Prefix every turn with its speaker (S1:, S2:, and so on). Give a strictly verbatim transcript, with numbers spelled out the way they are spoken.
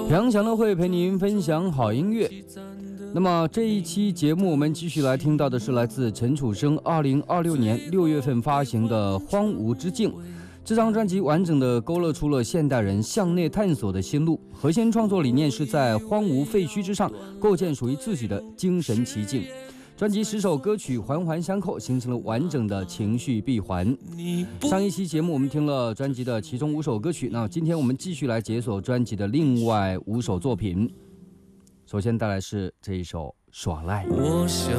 S1: 杨祥乐会陪您分享好音乐。那么这一期节目我们继续来听到的是来自陈楚生二零二六年六月份发行的《荒芜之境》。这张专辑完整的勾勒出了现代人向内探索的心路，核心创作理念是在荒芜废墟之上构建属于自己的精神奇境。专辑十首歌曲环环相扣，形成了完整的情绪闭环。上一期节目我们听了专辑的其中五首歌曲，那今天我们继续来解锁专辑的另外五首作品。首先带来是这一首《耍赖》。